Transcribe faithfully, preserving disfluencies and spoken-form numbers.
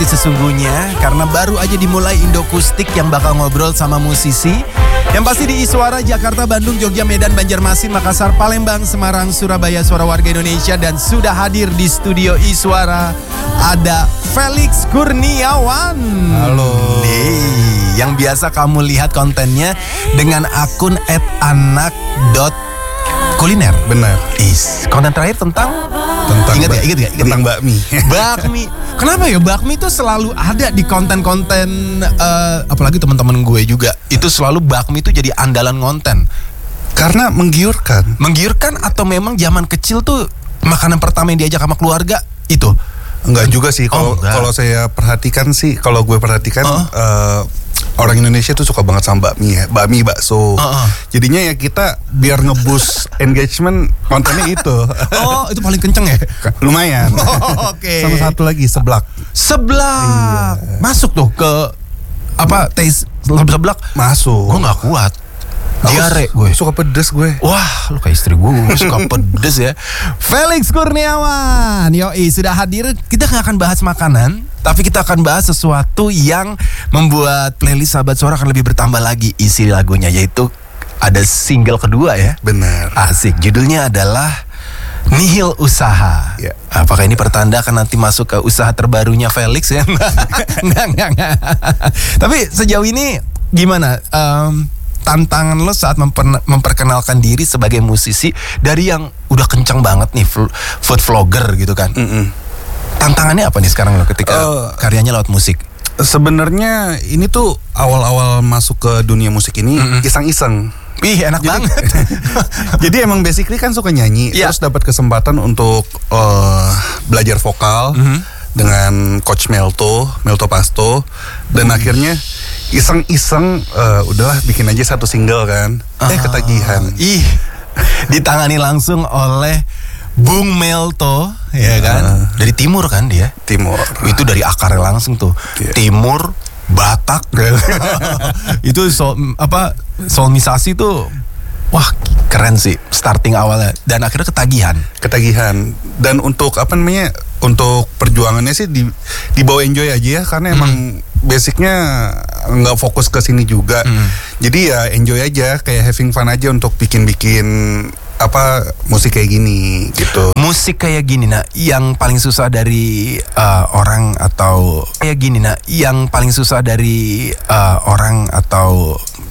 sesungguhnya, karena baru aja dimulai Indokustik yang bakal ngobrol sama musisi yang pasti di Iswara, Jakarta, Bandung, Jogja, Medan, Banjarmasin, Makassar, Palembang, Semarang, Surabaya, suara warga Indonesia. Dan sudah hadir di studio Iswara ada Felix Kurniawan. Halo. Nih, yang biasa kamu lihat kontennya dengan akun et anak dot kuliner. Benar. Is, konten terakhir tentang Tentang ingat ba- gak? Ingat gak? Ingat Tentang gak? bakmi. Bakmi. Kenapa ya bakmi itu selalu ada di konten-konten eh, apalagi teman-teman gue juga. Itu selalu bakmi itu jadi andalan konten. Karena menggiurkan. Menggiurkan atau memang zaman kecil tuh makanan pertama yang diajak sama keluarga itu? Enggak juga sih. Kalau Oh, enggak. kalau saya perhatikan sih, kalau gue perhatikan Uh. eh, orang Indonesia tuh suka banget sama bakmi ya, bakmi bakso. Uh-uh. Jadinya ya kita biar ngeboost engagement kontennya itu. Oh, itu paling kenceng ya? Lumayan. Oh, oke. Sama satu lagi seblak. Seblak. Iya. Masuk tuh ke apa taste seblak. Masuk. Gue nggak kuat. Aku Diare gue. Suka pedes gue. Wah, lu kayak istri gue, gue suka pedes ya. Felix Kurniawan, yoi, sudah hadir. Kita nggak akan bahas makanan, tapi kita akan bahas sesuatu yang membuat playlist Sahabat Suara akan lebih bertambah lagi isi lagunya, yaitu ada single kedua ya. Benar. Asik, judulnya adalah Nihil Usaha. Ya. Apakah ini pertanda akan nanti masuk ke usaha terbarunya Felix ya? Enggak, enggak, enggak. Tapi sejauh ini gimana? Um, tantangan lo saat memper- memperkenalkan diri sebagai musisi dari yang udah kencang banget nih fl- food vlogger gitu kan. Mm-mm. Tantangannya apa nih sekarang lo ketika Uh, karyanya lewat musik? Sebenarnya ini tuh awal-awal masuk ke dunia musik ini Mm-mm. iseng-iseng. Ih, enak Jadi- banget. Jadi emang basically kan suka nyanyi, Iya. terus dapat kesempatan untuk eh, belajar vokal Mhm. dengan Coach Melto, Melto Pasto, dan akhirnya iseng-iseng eh, udahlah bikin aja satu single kan. Eh Ah, ketagihan. Ih, ditangani langsung oleh Bung Melto, ya kan? Ah. Dari timur kan dia. Timur. Itu dari akarnya langsung tuh. Iya. Timur, Batak. Itu so, apa solmisasi tuh. Wah, keren sih starting awalnya dan akhirnya ketagihan. Ketagihan. Dan untuk apa namanya? Untuk perjuangannya sih di dibawa enjoy aja ya, karena emang basicnya nggak fokus ke sini juga. Mm. Jadi ya enjoy aja, kayak having fun aja untuk bikin-bikin apa musik kayak gini gitu. Musik kayak gini nah yang paling susah dari uh, orang atau kayak gini nah yang paling susah dari uh, orang atau